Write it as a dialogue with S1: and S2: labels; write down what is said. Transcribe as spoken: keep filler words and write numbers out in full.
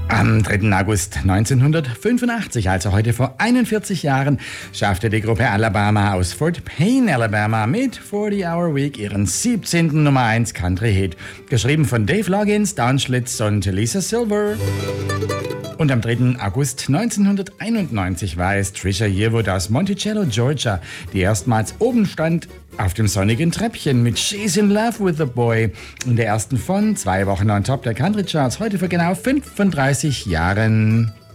S1: Am dritten August neunzehnhundertfünfundachtzig, also heute vor einundvierzig Jahren, schaffte die Gruppe Alabama aus Fort Payne, Alabama mit forty hour week ihren siebzehnten Nummer eins Country-Hit, geschrieben von Dave Loggins, Don Schlitz und Lisa Silver. Und am dritten August neunzehnhunderteinundneunzig war es Trisha Yearwood aus Monticello, Georgia, die erstmals oben stand auf dem sonnigen Treppchen mit She's in Love with the Boy, in der ersten von zwei Wochen on Top der Country Charts, heute vor genau fünfunddreißig Jahren.